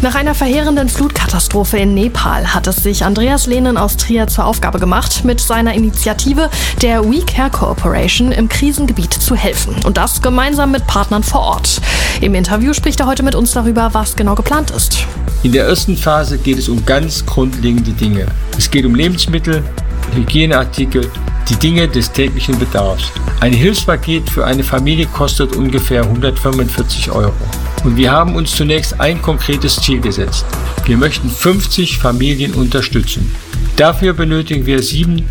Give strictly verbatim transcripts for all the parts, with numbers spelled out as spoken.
Nach einer verheerenden Flutkatastrophe in Nepal hat es sich Andreas Lehnen aus Trier zur Aufgabe gemacht, mit seiner Initiative der We Care Cooperation im Krisengebiet zu helfen. Und das gemeinsam mit Partnern vor Ort. Im Interview spricht er heute mit uns darüber, was genau geplant ist. In der ersten Phase geht es um ganz grundlegende Dinge. Es geht um Lebensmittel, Hygieneartikel, die Dinge des täglichen Bedarfs. Ein Hilfspaket für eine Familie kostet ungefähr hundertfünfundvierzig Euro. Und wir haben uns zunächst ein konkretes Ziel gesetzt. Wir möchten fünfzig Familien unterstützen. Dafür benötigen wir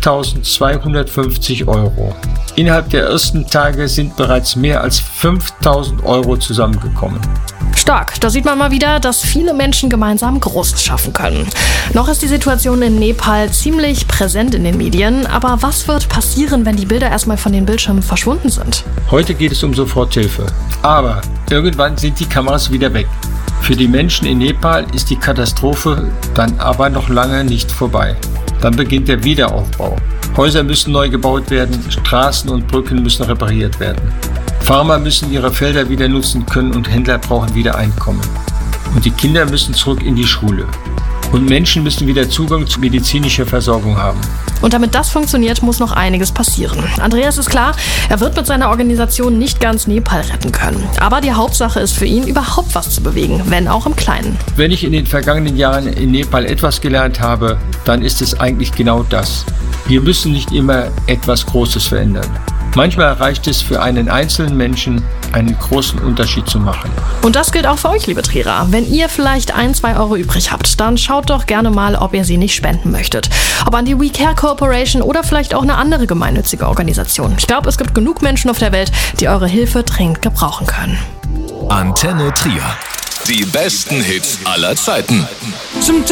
siebentausendzweihundertfünfzig Euro. Innerhalb der ersten Tage sind bereits mehr als fünftausend Euro zusammengekommen. Stark, da sieht man mal wieder, dass viele Menschen gemeinsam Großes schaffen können. Noch ist die Situation in Nepal ziemlich präsent in den Medien, aber was wird passieren, wenn die Bilder erstmal von den Bildschirmen verschwunden sind? Heute geht es um Soforthilfe, aber irgendwann sind die Kameras wieder weg. Für die Menschen in Nepal ist die Katastrophe dann aber noch lange nicht vorbei. Dann beginnt der Wiederaufbau. Häuser müssen neu gebaut werden, Straßen und Brücken müssen repariert werden. Farmer müssen ihre Felder wieder nutzen können und Händler brauchen wieder Einkommen. Und die Kinder müssen zurück in die Schule. Und Menschen müssen wieder Zugang zu medizinischer Versorgung haben. Und damit das funktioniert, muss noch einiges passieren. Andreas ist klar, er wird mit seiner Organisation nicht ganz Nepal retten können. Aber die Hauptsache ist für ihn, überhaupt was zu bewegen, wenn auch im Kleinen. Wenn ich in den vergangenen Jahren in Nepal etwas gelernt habe, dann ist es eigentlich genau das. Wir müssen nicht immer etwas Großes verändern. Manchmal reicht es für einen einzelnen Menschen, einen großen Unterschied zu machen. Und das gilt auch für euch, liebe Trierer. Wenn ihr vielleicht ein, zwei Euro übrig habt, dann schaut doch gerne mal, ob ihr sie nicht spenden möchtet. Ob an die We Care Cooperation oder vielleicht auch eine andere gemeinnützige Organisation. Ich glaube, es gibt genug Menschen auf der Welt, die eure Hilfe dringend gebrauchen können. Antenne Trier. Die besten Hits aller Zeiten. Sometimes